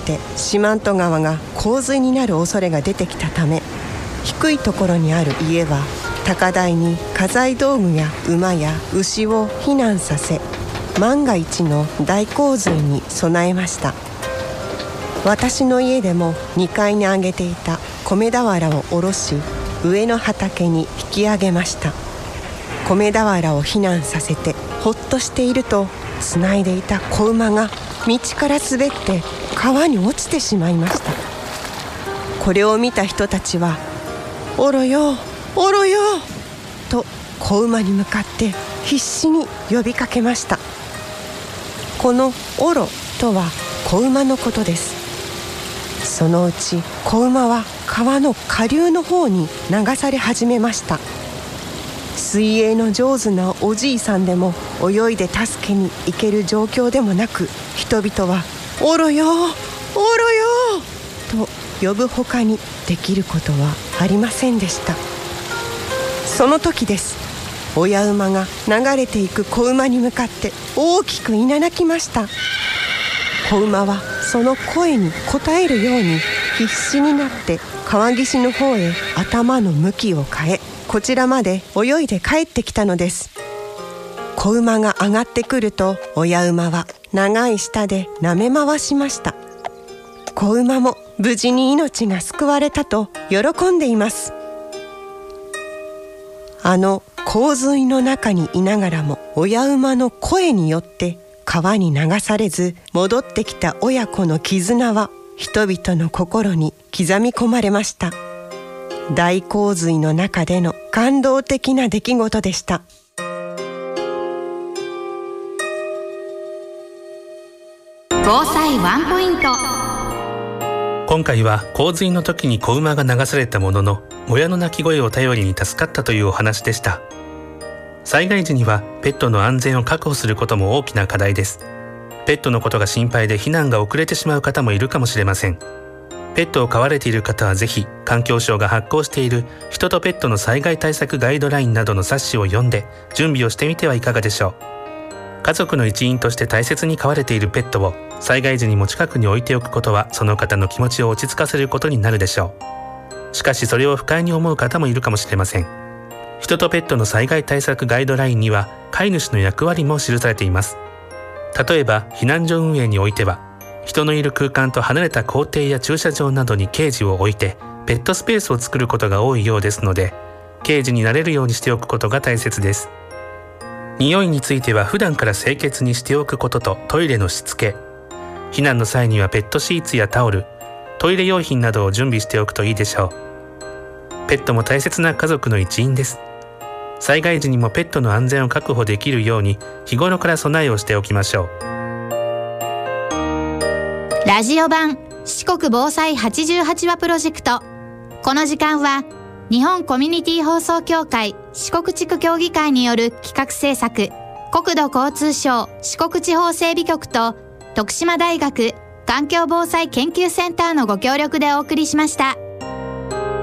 て四万十川が洪水になる恐れが出てきたため、低いところにある家は高台に家財道具や馬や牛を避難させ、万が一の大洪水に備えました。私の家でも2階に上げていた米俵を下ろし、上の畑に引き上げました。米俵を避難させてほっとしていると、つないでいた子馬が道から滑って川に落ちてしまいました。これを見た人たちは、おろよおろよと子馬に向かって必死に呼びかけました。このおろとは子馬のことです。そのうち子馬は川の下流の方に流され始めました。水泳の上手なおじいさんでも泳いで助けに行ける状況でもなく、人々はおろよおろよと呼ぶほかにできることはありませんでした。その時です。親馬が流れていく子馬に向かって大きくいななきました。子馬はその声に応えるように必死になって川岸の方へ頭の向きを変え、こちらまで泳いで帰ってきたのです。子馬が上がってくると、親馬は長い舌で舐め回しました。子馬も無事に命が救われたと喜んでいます。あの洪水の中にいながらも、親馬の声によって川に流されず戻ってきた親子の絆は、人々の心に刻み込まれました。大洪水の中での感動的な出来事でした。 防災ワンポイント。 今回は洪水の時に子馬が流されたものの、親の鳴き声を頼りに助かったというお話でした。災害時にはペットの安全を確保することも大きな課題です。ペットのことが心配で避難が遅れてしまう方もいるかもしれません。ペットを飼われている方はぜひ、環境省が発行している人とペットの災害対策ガイドラインなどの冊子を読んで準備をしてみてはいかがでしょう。家族の一員として大切に飼われているペットを災害時にも近くに置いておくことは、その方の気持ちを落ち着かせることになるでしょう。しかしそれを不快に思う方もいるかもしれません。人とペットの災害対策ガイドラインには飼い主の役割も記されています。例えば避難所運営においては、人のいる空間と離れた校庭や駐車場などにケージを置いてペットスペースを作ることが多いようですので、ケージに慣れるようにしておくことが大切です。匂いについては普段から清潔にしておくことと、トイレのしつけ、避難の際にはペットシーツやタオル、トイレ用品などを準備しておくといいでしょう。ペットも大切な家族の一員です。災害時にもペットの安全を確保できるように、日頃から備えをしておきましょう。 ラジオ版四国防災88話プロジェクト。この時間は日本コミュニティ放送協会四国地区協議会による企画制作、国土交通省四国地方整備局と徳島大学環境防災研究センターのご協力でお送りしました。